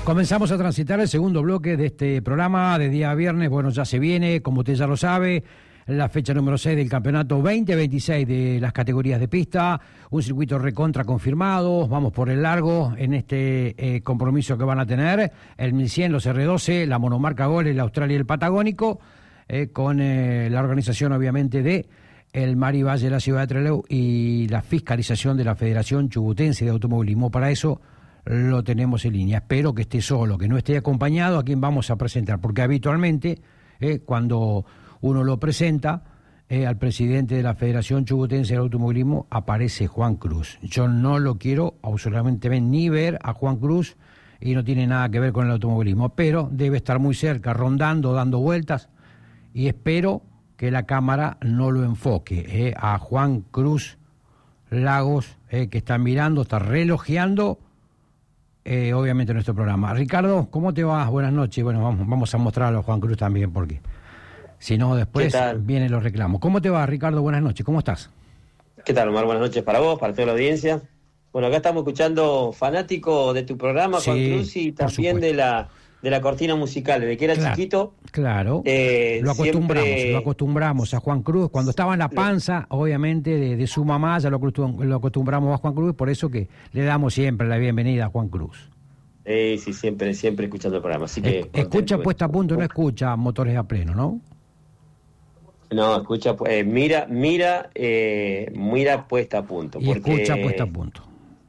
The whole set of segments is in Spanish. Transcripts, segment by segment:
Comenzamos a transitar el segundo bloque de este programa de día viernes. Bueno, ya se viene, como usted ya lo sabe, la fecha número 6 del campeonato 2026 de las categorías de pista, un circuito recontra confirmado, vamos por el largo en este compromiso que van a tener, el 1100, los R12, la monomarca Gol, el Australia y el Patagónico, con la organización obviamente de el Mari Valle de la ciudad de Trelew y la fiscalización de la Federación Chubutense de Automovilismo. Para eso lo tenemos en línea. Espero que esté solo, que no esté acompañado a quien vamos a presentar, porque habitualmente cuando uno lo presenta al presidente de la Federación Chubutense de Automovilismo aparece Juan Cruz. Yo no lo quiero absolutamente ni ver a Juan Cruz y no tiene nada que ver con el automovilismo, pero debe estar muy cerca, rondando, dando vueltas, y espero que la cámara no lo enfoque a Juan Cruz Lagos, que está mirando, está relojeando obviamente nuestro programa. Ricardo, ¿cómo te va? Buenas noches. Bueno, vamos a mostrarlo a Juan Cruz también, porque si no después vienen los reclamos. ¿Cómo te va, Ricardo? Buenas noches, ¿cómo estás? ¿Qué tal, Omar? Buenas noches para vos, para toda la audiencia. Bueno, acá estamos escuchando fanático de tu programa, Juan Cruz, y también de la cortina musical, desde que era chiquito. Claro, lo acostumbramos a Juan Cruz. Cuando estaba en la panza, obviamente, de su mamá, ya lo acostumbramos a Juan Cruz, por eso que le damos siempre la bienvenida a Juan Cruz. Sí, siempre escuchando el programa. Así que escucha puesta a punto, no escucha motores a pleno, ¿no? No, escucha, mira puesta a punto. Y escucha puesta a punto.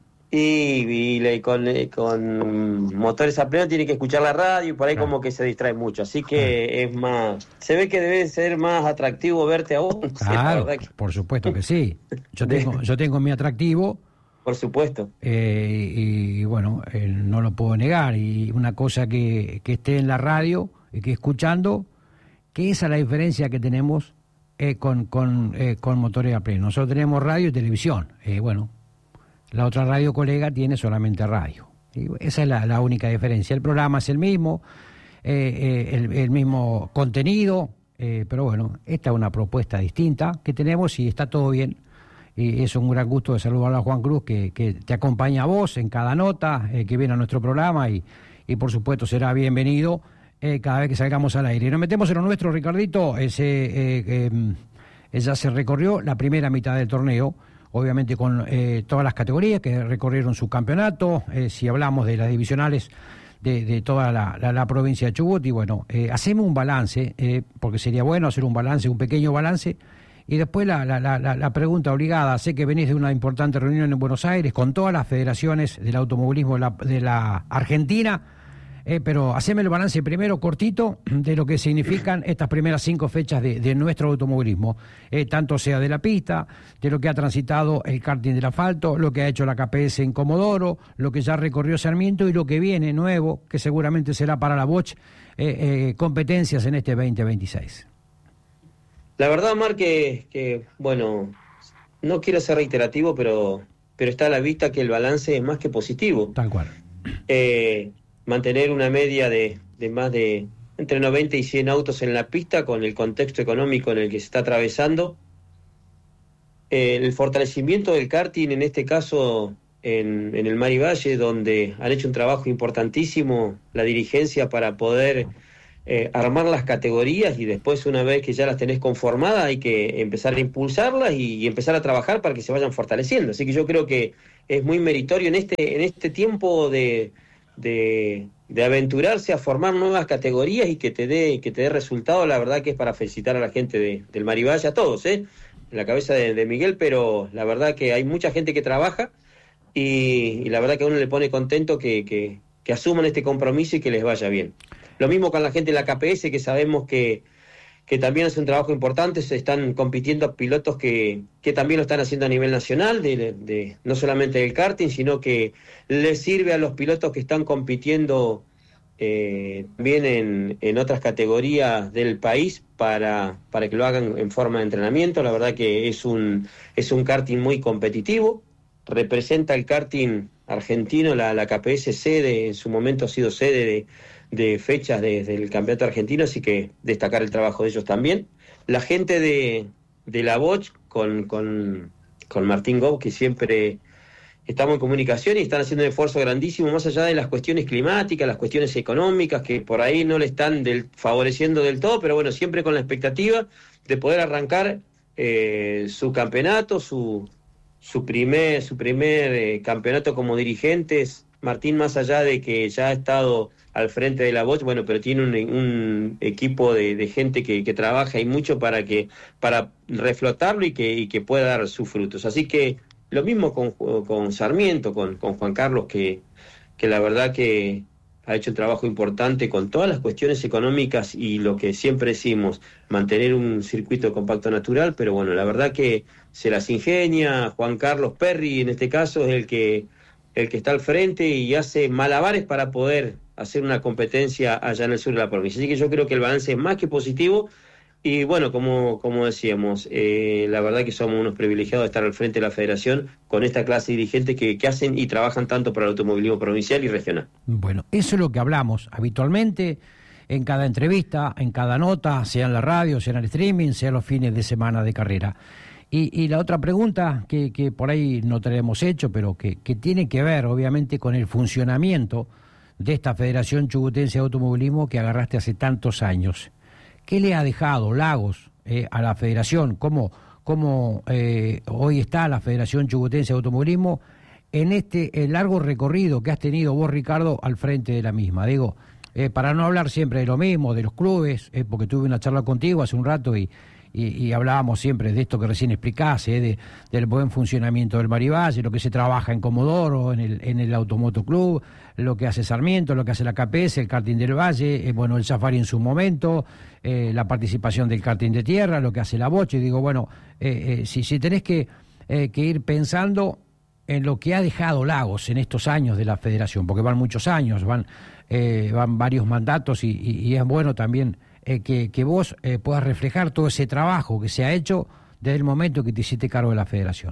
Y con motores a pleno tiene que escuchar la radio y por ahí como que se distrae mucho, así que es más, se ve que debe ser más atractivo verte a vos. Claro, por supuesto que sí. Yo tengo mi atractivo, por supuesto, y bueno, no lo puedo negar, y una cosa que esté en la radio y que escuchando, que esa es la diferencia que tenemos con motores a pleno. Nosotros tenemos radio y televisión, bueno. La otra radio colega tiene solamente radio. Y esa es la única diferencia. El programa es el mismo, el mismo contenido, pero bueno, esta es una propuesta distinta que tenemos y está todo bien. Y es un gran gusto de saludar a Juan Cruz, que te acompaña a vos en cada nota que viene a nuestro programa y por supuesto será bienvenido cada vez que salgamos al aire. Y nos metemos en lo nuestro, Ricardito. Ya se recorrió la primera mitad del torneo, obviamente con todas las categorías que recorrieron su campeonato, si hablamos de las divisionales de toda la provincia de Chubut, y bueno, hacemos un balance, porque sería bueno hacer un balance, un pequeño balance, y después la pregunta obligada. Sé que venís de una importante reunión en Buenos Aires con todas las federaciones del automovilismo de la Argentina, pero haceme el balance primero cortito de lo que significan estas primeras 5 fechas de nuestro automovilismo, tanto sea de la pista, de lo que ha transitado el karting del asfalto, lo que ha hecho la KPS en Comodoro, lo que ya recorrió Sarmiento y lo que viene nuevo, que seguramente será para la Bosch, competencias en este 2026. La verdad, Omar, que bueno, no quiero ser reiterativo, pero está a la vista que el balance es más que positivo. Tal cual. Mantener una media de más de entre 90 y 100 autos en la pista con el contexto económico en el que se está atravesando. El fortalecimiento del karting, en este caso en el Mari Valle, donde han hecho un trabajo importantísimo la dirigencia para poder armar las categorías, y después, una vez que ya las tenés conformadas, hay que empezar a impulsarlas y empezar a trabajar para que se vayan fortaleciendo. Así que yo creo que es muy meritorio en este tiempo de aventurarse a formar nuevas categorías y que te dé resultado. La verdad que es para felicitar a la gente del Mari Valle, a todos, en la cabeza de Miguel, pero la verdad que hay mucha gente que trabaja y la verdad que a uno le pone contento que asuman este compromiso y que les vaya bien. Lo mismo con la gente de la KPS, que sabemos que también hace un trabajo importante. Se están compitiendo pilotos que también lo están haciendo a nivel nacional, no solamente del karting, sino que les sirve a los pilotos que están compitiendo también en otras categorías del país para que lo hagan en forma de entrenamiento. La verdad que es un karting muy competitivo. Representa el karting argentino, la KPS sede, en su momento ha sido sede de fechas del campeonato argentino, así que destacar el trabajo de ellos también. La gente de la Bosch con Martín Gou, que siempre estamos en comunicación y están haciendo un esfuerzo grandísimo, más allá de las cuestiones climáticas, las cuestiones económicas, que por ahí no le están favoreciendo del todo, pero bueno, siempre con la expectativa de poder arrancar su campeonato, su primer campeonato como dirigentes. Martín, más allá de que ya ha estado al frente de la Bosch, bueno, pero tiene un equipo de gente que trabaja y mucho para reflotarlo y que pueda dar sus frutos. Así que lo mismo con Sarmiento, con Juan Carlos, que la verdad que ha hecho un trabajo importante con todas las cuestiones económicas y lo que siempre decimos, mantener un circuito compacto natural, pero bueno, la verdad que se las ingenia. Juan Carlos Perry, en este caso, es el que está al frente y hace malabares para poder hacer una competencia allá en el sur de la provincia. Así que yo creo que el balance es más que positivo. Y bueno, como decíamos, la verdad que somos unos privilegiados de estar al frente de la federación con esta clase de dirigentes que hacen y trabajan tanto para el automovilismo provincial y regional. Bueno, eso es lo que hablamos habitualmente en cada entrevista, en cada nota, sea en la radio, sea en el streaming, sea en los fines de semana de carrera. Y la otra pregunta que por ahí no te la hemos hecho, pero que tiene que ver obviamente con el funcionamiento de esta Federación Chubutense de Automovilismo que agarraste hace tantos años. ¿Qué le ha dejado Lagos a la Federación? ¿Cómo hoy está la Federación Chubutense de Automovilismo en este largo recorrido que has tenido vos, Ricardo, al frente de la misma? Digo, para no hablar siempre de lo mismo, de los clubes, porque tuve una charla contigo hace un rato y hablábamos siempre de esto que recién explicaste, del buen funcionamiento del Marivalle, lo que se trabaja en Comodoro, en el Automoto Club, lo que hace Sarmiento, lo que hace la KPS, el karting del Valle, el Safari en su momento, la participación del karting de tierra, lo que hace la Boche. Digo, bueno, si tenés que ir pensando en lo que ha dejado Lagos en estos años de la federación, porque van muchos años, van varios mandatos y es bueno también que vos puedas reflejar todo ese trabajo que se ha hecho desde el momento que te hiciste cargo de la federación.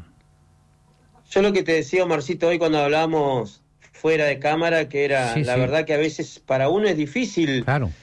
Yo lo que te decía, Marcito, hoy cuando hablábamos fuera de cámara, que era la verdad que a veces para uno es difícil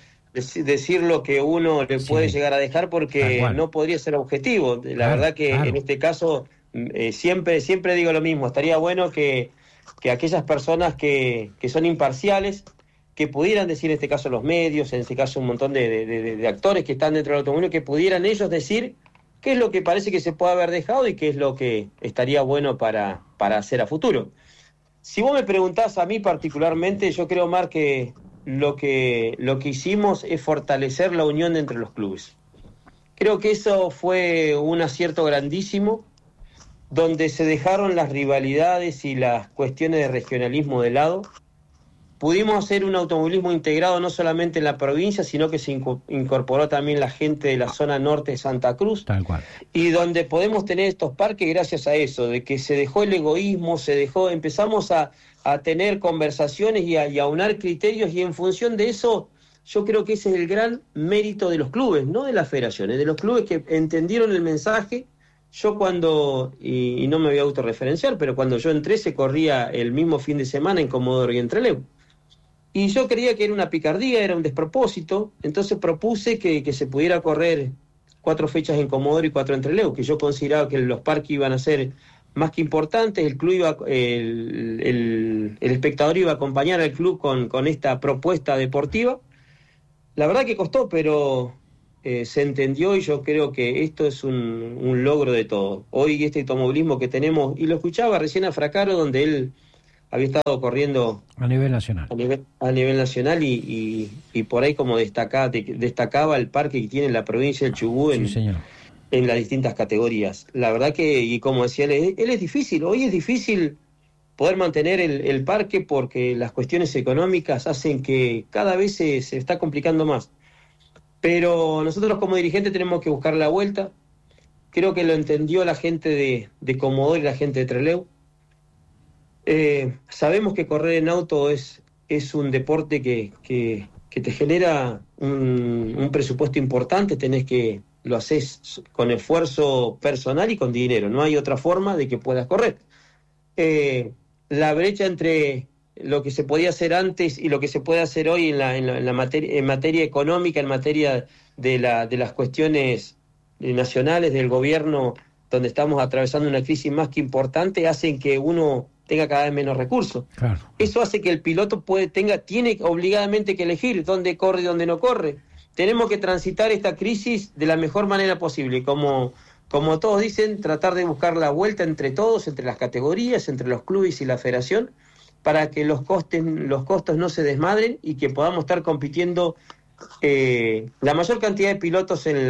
decir lo que uno le puede llegar a dejar porque no podría ser objetivo. La verdad que en este caso siempre digo lo mismo, estaría bueno que aquellas personas que son imparciales, que pudieran decir, en este caso los medios, en este caso un montón de actores que están dentro del automóvil, que pudieran ellos decir qué es lo que parece que se puede haber dejado y qué es lo que estaría bueno para hacer a futuro. Si vos me preguntás a mí particularmente, yo creo, Mar, que lo que hicimos es fortalecer la unión entre los clubes. Creo que eso fue un acierto grandísimo, donde se dejaron las rivalidades y las cuestiones de regionalismo de lado. Pudimos hacer un automovilismo integrado no solamente en la provincia, sino que se incorporó también la gente de la zona norte de Santa Cruz. Tal cual. Y donde podemos tener estos parques gracias a eso, de que se dejó el egoísmo, empezamos a tener conversaciones y a unar criterios, y en función de eso, yo creo que ese es el gran mérito de los clubes, no de las federaciones, de los clubes que entendieron el mensaje. Yo cuando, y no me voy a autorreferenciar, pero cuando yo entré se corría el mismo fin de semana en Comodoro y en Trelew. Y yo creía que era una picardía, era un despropósito, entonces propuse que se pudiera correr 4 fechas en Comodoro y 4 en Trelew, que yo consideraba que los parques iban a ser más que importantes, el club el espectador iba a acompañar al club con esta propuesta deportiva. La verdad que costó, pero se entendió, y yo creo que esto es un logro de todo. Hoy este automovilismo que tenemos, y lo escuchaba recién a Fracaro, donde él había estado corriendo a nivel nacional. A nivel nacional y por ahí como destacaba el parque que tiene la provincia del Chubut en las distintas categorías. La verdad que, y como decía él es difícil, hoy es difícil poder mantener el parque porque las cuestiones económicas hacen que cada vez se está complicando más. Pero nosotros como dirigentes tenemos que buscar la vuelta. Creo que lo entendió la gente de Comodoro y la gente de Trelew. Sabemos que correr en auto es un deporte que te genera un presupuesto importante, lo haces con esfuerzo personal y con dinero, no hay otra forma de que puedas correr. La brecha entre lo que se podía hacer antes y lo que se puede hacer hoy en materia económica, en materia de las cuestiones nacionales del gobierno, donde estamos atravesando una crisis más que importante, hacen que uno tenga cada vez menos recursos. Claro. Eso hace que el piloto tiene obligadamente que elegir dónde corre y dónde no corre. Tenemos que transitar esta crisis de la mejor manera posible, como todos dicen, tratar de buscar la vuelta entre todos, entre las categorías, entre los clubes y la federación, para que los costos no se desmadren y que podamos estar compitiendo la mayor cantidad de pilotos en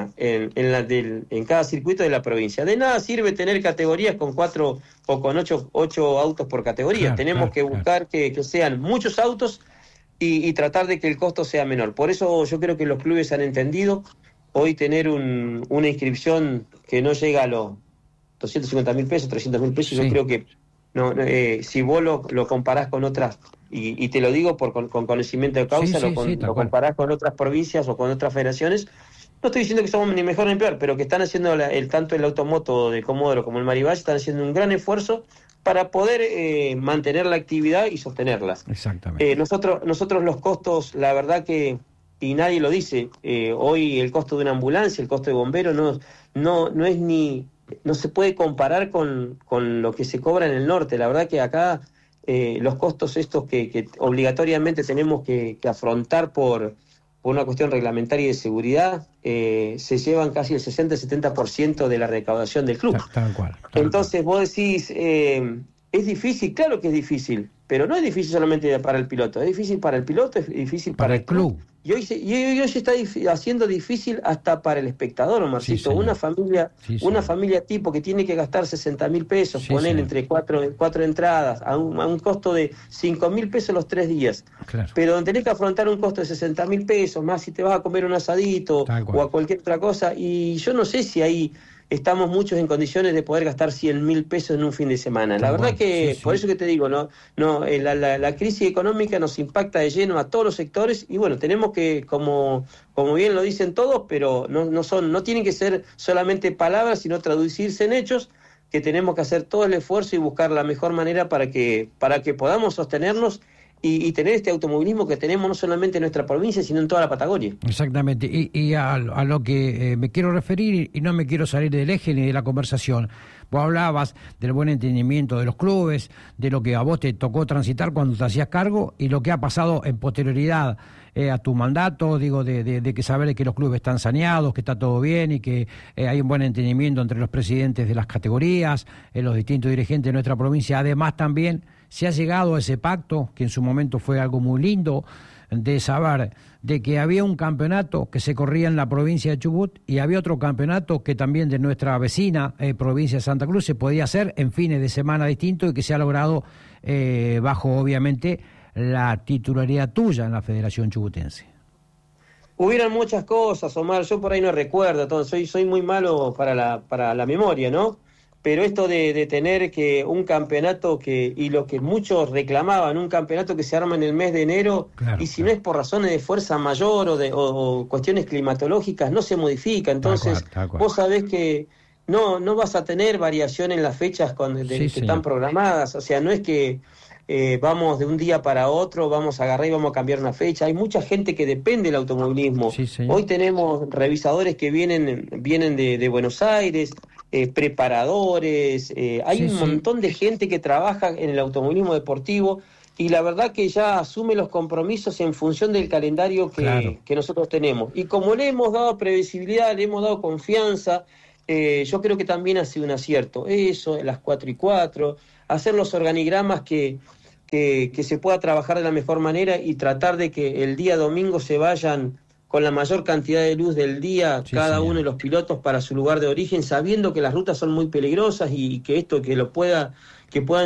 cada circuito de la provincia. De nada sirve tener categorías con 4 o con 8 autos por categoría. Claro, Tenemos que buscar que sean muchos autos y tratar de que el costo sea menor. Por eso yo creo que los clubes han entendido hoy tener una inscripción que no llega a los 250.000 pesos, 300.000 pesos. Sí. Yo creo que si vos lo comparás con otras, y te lo digo con conocimiento de causa, Sí, lo comparás con otras provincias o con otras federaciones, no estoy diciendo que somos ni mejor ni peor, pero que están haciendo tanto el Automoto de Comodoro como el Marivalle están haciendo un gran esfuerzo para poder mantener la actividad y sostenerla. Exactamente. Nosotros los costos, la verdad que, y nadie lo dice, hoy el costo de una ambulancia, el costo de bombero no es ni... no se puede comparar con lo que se cobra en el norte. La verdad que acá los costos estos que obligatoriamente tenemos que afrontar por una cuestión reglamentaria y de seguridad, se llevan casi el 60-70% de la recaudación del club. Tal cual. Entonces vos decís, es difícil, claro que es difícil, pero no es difícil solamente para el piloto, es difícil para el piloto, es difícil para el club. Y hoy se está haciendo difícil hasta para el espectador, Omarcito. Sí, una familia tipo que tiene que gastar 60.000 pesos, poner entre cuatro entradas, a un costo de 5.000 pesos los 3 días. Claro. Pero tenés que afrontar un costo de 60.000 pesos, más si te vas a comer un asadito o a cualquier otra cosa. Y yo no sé si ahí estamos muchos en condiciones de poder gastar 100.000 pesos en un fin de semana. La verdad que, por eso que te digo, la crisis económica nos impacta de lleno a todos los sectores y bueno, tenemos que, como bien lo dicen todos, pero no tienen que ser solamente palabras, sino traducirse en hechos, que tenemos que hacer todo el esfuerzo y buscar la mejor manera para que podamos sostenernos y tener este automovilismo que tenemos no solamente en nuestra provincia, sino en toda la Patagonia. Exactamente, y a lo que me quiero referir, y no me quiero salir del eje ni de la conversación. Vos hablabas del buen entendimiento de los clubes, de lo que a vos te tocó transitar cuando te hacías cargo, y lo que ha pasado en posterioridad a tu mandato, digo, de que saber que los clubes están saneados, que está todo bien, y que hay un buen entendimiento entre los presidentes de las categorías, los distintos dirigentes de nuestra provincia. Además también se ha llegado a ese pacto, que en su momento fue algo muy lindo, de saber de que había un campeonato que se corría en la provincia de Chubut y había otro campeonato que también de nuestra vecina provincia de Santa Cruz se podía hacer en fines de semana distintos y que se ha logrado bajo, obviamente, la titularidad tuya en la Federación Chubutense. Hubieran muchas cosas, Omar, yo por ahí no recuerdo, todo, soy muy malo para la memoria, ¿no? Pero esto de tener que un campeonato y lo que muchos reclamaban, un campeonato que se arma en el mes de enero, y si no es por razones de fuerza mayor o cuestiones climatológicas, no se modifica. Entonces, tal cual. Vos sabés que no vas a tener variación en las fechas que están programadas. O sea, no es que vamos de un día para otro, vamos a agarrar y vamos a cambiar una fecha. Hay mucha gente que depende del automovilismo. Hoy tenemos revisadores que vienen de Buenos Aires, preparadores, hay un montón de gente que trabaja en el automovilismo deportivo y la verdad que ya asume los compromisos en función del calendario que nosotros tenemos. Y como le hemos dado previsibilidad, le hemos dado confianza, yo creo que también ha sido un acierto. Eso, las 4:4, hacer los organigramas que se pueda trabajar de la mejor manera y tratar de que el día domingo se vayan con la mayor cantidad de luz del día cada uno de los pilotos para su lugar de origen, sabiendo que las rutas son muy peligrosas y que puedan